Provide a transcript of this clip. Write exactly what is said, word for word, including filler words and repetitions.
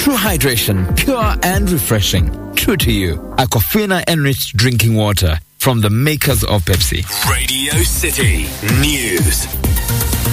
True hydration, pure and refreshing. True to you. Aquafina enriched drinking water from the makers of Pepsi. Radio City News.